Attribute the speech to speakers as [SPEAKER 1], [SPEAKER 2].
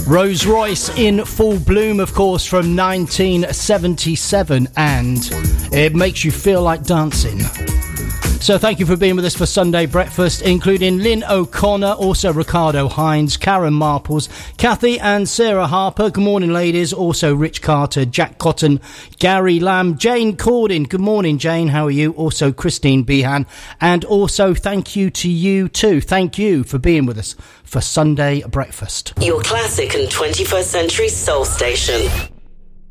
[SPEAKER 1] Rose Royce in full bloom, of course, from 1977, and it makes you feel like dancing. So thank you for being with us for Sunday Breakfast, including Lynn O'Connor, also Ricardo Hines, Karen Marples, Kathy and Sarah Harper. Good morning, ladies. Also Rich Carter, Jack Cotton, Gary Lamb, Jane Cordin. Good morning, Jane. How are you? Also Christine Behan. And also thank you to you too. Thank you for being with us for Sunday Breakfast.
[SPEAKER 2] Your classic and 21st century soul station.